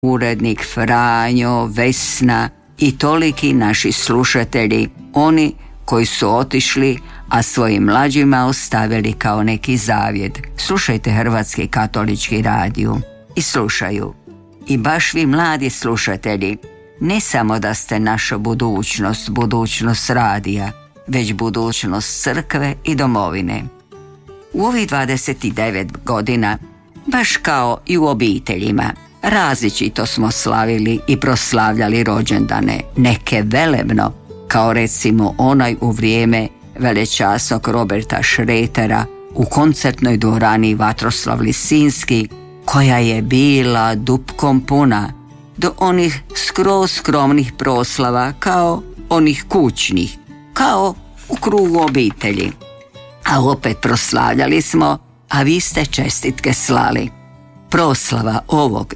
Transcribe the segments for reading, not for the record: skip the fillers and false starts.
urednik Franjo, Vesna i toliki naši slušatelji, oni koji su otišli, a svojim mlađima ostavili kao neki zavjet. Slušajte Hrvatski katolički radio i slušaju. I baš vi mladi slušatelji, ne samo da ste naša budućnost, budućnost radija, već budućnost crkve i domovine. U ovih 29 godina, baš kao i u obiteljima, različito smo slavili i proslavljali rođendane, neke velebno, kao recimo onaj u vrijeme velečasnog Roberta Šretera u koncertnoj dvorani Vatroslav Lisinski, koja je bila dupkom puna, do onih skroz skromnih proslava kao onih kućnih, kao u krugu obitelji. A opet proslavljali smo, a vi ste čestitke slali. Proslava ovog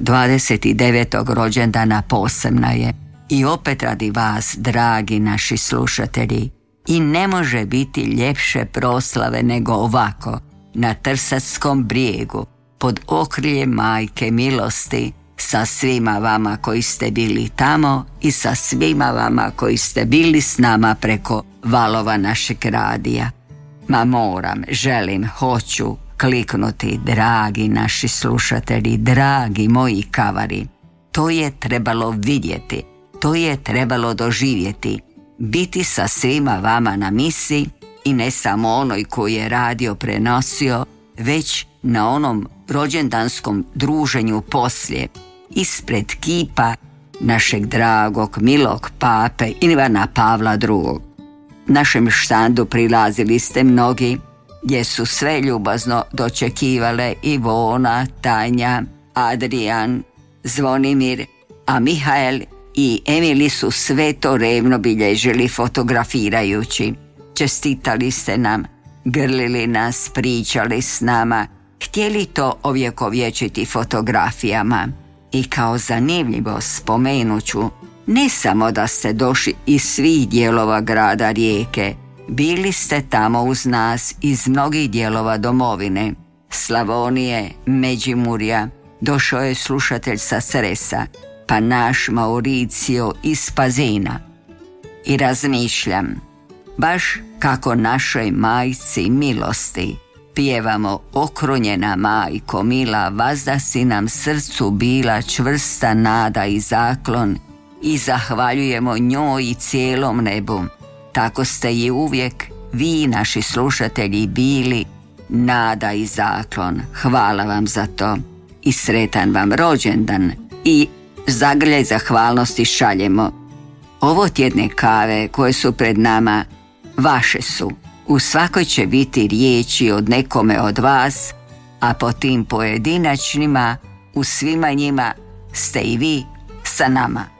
29. rođendana posebna je i opet radi vas, dragi naši slušatelji. I ne može biti ljepše proslave nego ovako, na Trsackom brijegu, pod okriljem Majke milosti, sa svima vama koji ste bili tamo i sa svima vama koji ste bili s nama preko valova našeg radija. Ma moram, želim, hoću kliknuti, dragi naši slušatelji, dragi moji kavari. To je trebalo vidjeti, to je trebalo doživjeti, biti sa svima vama na misi i ne samo onoj koji je radio prenosio, već na onom rođendanskom druženju poslije, ispred kipa našeg dragog, milog pape Ivana Pavla II. Našem štandu prilazili ste mnogi, gdje su sve ljubazno dočekivale Ivona, Tanja, Adrijan, Zvonimir, a Mihael i Emili su sve to revno bilježili fotografirajući. Čestitali ste nam, grlili nas, pričali s nama, htjeli to ovjekovječiti fotografijama. I kao zanimljivo spomenuću, ne samo da ste došli iz svih dijelova grada Rijeke, bili ste tamo uz nas iz mnogih dijelova domovine, Slavonije, Međimurja, došao je slušatelj sa Cresa, pa naš Mauricio iz Pazina. I razmišljam, baš kako našoj majci milosti pjevamo okrunjena majko mila, vazda si nam srcu bila čvrsta nada i zaklon i zahvaljujemo njoj i cijelom nebu. Tako ste i uvijek vi, naši slušatelji, bili nada i zaklon. Hvala vam za to i sretan vam rođendan i zagrljaj zahvalnosti šaljemo. Ovo tjedne kave koje su pred nama vaše su. U svakoj će biti riječi od nekome od vas, a po tim pojedinačnima, u svima njima ste i vi sa nama.